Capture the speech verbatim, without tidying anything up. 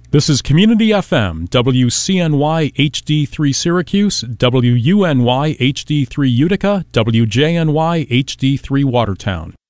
This is Community F M, W C N Y H D three Syracuse, W U N Y H D three Utica, W J N Y H D three Watertown.